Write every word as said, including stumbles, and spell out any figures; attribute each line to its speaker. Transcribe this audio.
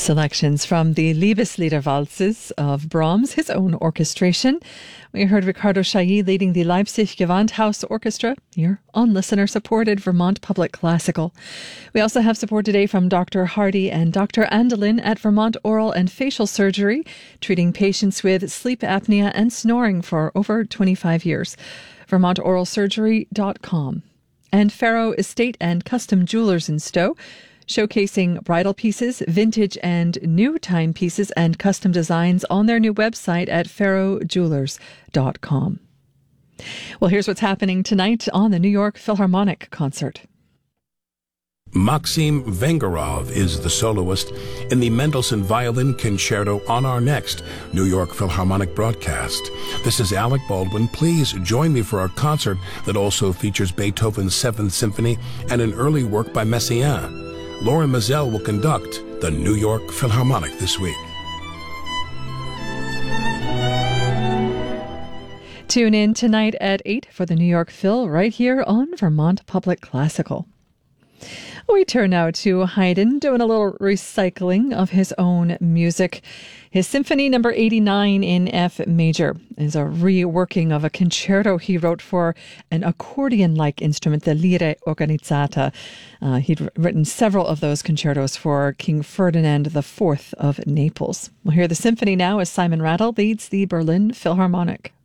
Speaker 1: Selections from the Liebeslieder Waltzes of Brahms, his own orchestration. We heard Ricardo Chailly leading the Leipzig Gewandhaus Orchestra here on listener-supported Vermont Public Classical. We also have support today from Doctor Hardy and Doctor Andelin at Vermont Oral and Facial Surgery, treating patients with sleep apnea and snoring for over twenty-five years. vermont oral surgery dot com. And Faro Estate and Custom Jewelers in Stowe, showcasing bridal pieces, vintage and new timepieces, and custom designs on their new website at faro jewelers dot com. Well, here's what's happening tonight on the New York Philharmonic concert.
Speaker 2: Maxim Vengerov is the soloist in the Mendelssohn Violin Concerto on our next New York Philharmonic broadcast. This is Alec Baldwin. Please join me for our concert that also features Beethoven's Seventh Symphony and an early work by Messiaen. Lauren Mazel will conduct the New York Philharmonic this week.
Speaker 1: Tune in tonight at eight for the New York Phil right here on Vermont Public Classical. We turn now to Haydn, doing a little recycling of his own music. His Symphony number eighty-nine in F major is a reworking of a concerto he wrote for an accordion-like instrument, the lire organizzata. Uh, he'd written several of those concertos for King Ferdinand the Fourth of Naples. We'll hear the symphony now as Simon Rattle leads the Berlin Philharmonic.